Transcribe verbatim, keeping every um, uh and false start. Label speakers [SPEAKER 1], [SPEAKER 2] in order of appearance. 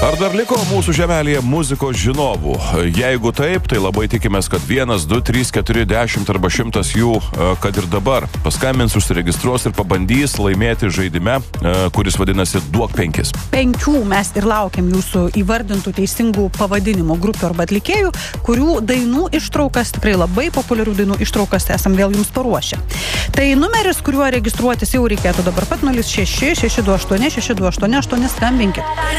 [SPEAKER 1] Ar dar liko mūsų žemelėje muzikos žinovų? Jeigu taip, tai labai tikimės, kad vienas, du, trys, keturi, dešimt arba šimtas jų, kad ir dabar, paskambins, užsiregistruos ir pabandys laimėti žaidime, kuris vadinasi Duok penkis.
[SPEAKER 2] Penkių mes ir laukiam jūsų įvardintų teisingų pavadinimų grupių arba atlikėjų, kurių dainų ištraukas, tikrai labai populiarių dainų ištraukas esam vėl jums paruošę. Tai numeris, kuriuo registruotis jau reikėtų dabar pat nulis šeši šeši du aštuoni šeši du aštuoni aštuoni, skambinkit.